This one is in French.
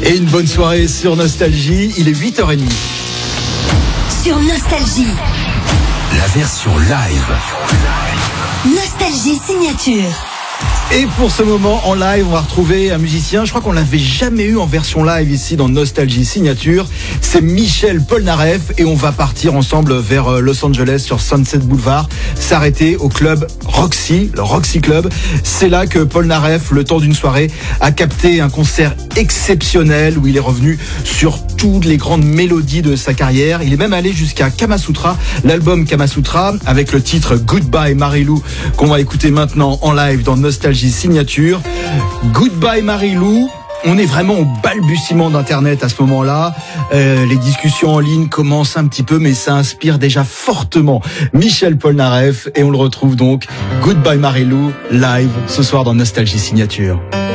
Et une bonne soirée sur Nostalgie, il est 8h30. Sur Nostalgie, la version live. Nostalgie signature. Et pour ce moment en live, on va retrouver un musicien, je crois qu'on l'avait jamais eu en version live ici dans Nostalgie Signature. C'est Michel Polnareff et on va partir ensemble vers Los Angeles sur Sunset Boulevard, s'arrêter au club Roxy, le Roxy Club. C'est là que Polnareff, le temps d'une soirée, a capté un concert exceptionnel où il est revenu sur toutes les grandes mélodies de sa carrière. Il est même allé jusqu'à Kamasutra, l'album Kamasutra, avec le titre Goodbye Marilou qu'on va écouter maintenant en live dans Nostalgie Signature. Goodbye Marilou. On est vraiment au balbutiement d'Internet à ce moment-là. Les discussions en ligne commencent un petit peu, mais ça inspire déjà fortement Michel Polnareff. Et on le retrouve donc, Goodbye Marilou, live ce soir dans Nostalgie Signature.